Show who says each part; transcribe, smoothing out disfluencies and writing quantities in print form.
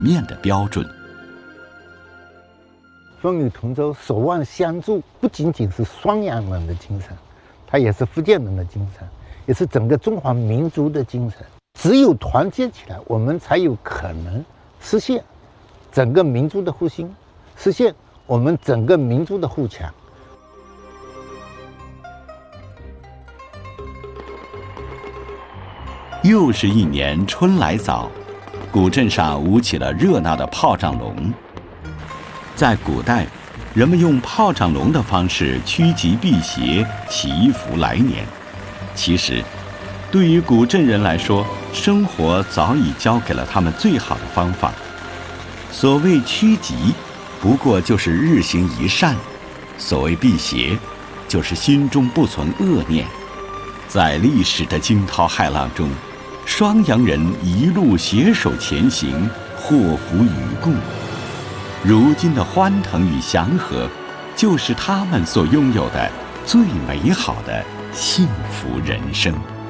Speaker 1: 面的标准。
Speaker 2: 风雨同舟，守望相助，不仅仅是双阳人的精神，它也是福建人的精神，也是整个中华民族的精神。只有团结起来，我们才有可能实现整个民族的复兴，实现我们整个民族的富强。
Speaker 1: 又是一年春来早，古镇上舞起了热闹的炮仗龙。在古代，人们用炮仗龙的方式趋吉避邪，祈福来年。其实，对于古镇人来说，生活早已教给了他们最好的方法。所谓趋吉，不过就是日行一善；所谓避邪，就是心中不存恶念。在历史的惊涛骇浪中，双阳人一路携手前行，祸福与共。如今的欢腾与祥和，就是他们所拥有的最美好的幸福人生。